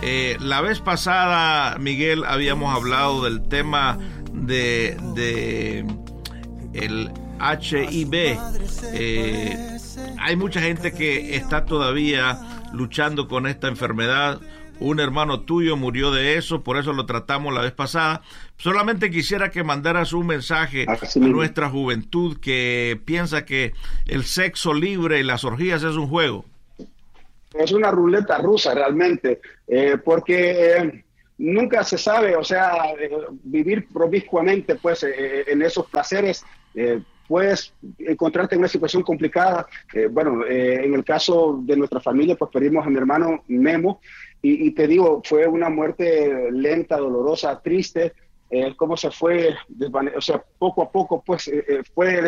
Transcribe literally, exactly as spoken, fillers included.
Eh, la vez pasada, Miguel, habíamos hablado del tema de, de el H I V. Eh, hay mucha gente que está todavía luchando con esta enfermedad. Un hermano tuyo murió de eso, por eso lo tratamos la vez pasada. Solamente quisiera que mandaras un mensaje a nuestra juventud que piensa que el sexo libre y las orgías es un juego. Es una ruleta rusa realmente, eh, porque eh, nunca se sabe, o sea, eh, vivir promiscuamente pues eh, en esos placeres, eh, puedes encontrarte en una situación complicada. Eh, bueno, eh, en el caso de nuestra familia, pues perdimos a mi hermano Memo, y, y te digo, fue una muerte lenta, dolorosa, triste, eh, cómo se fue, desvane- o sea, poco a poco, pues eh, fue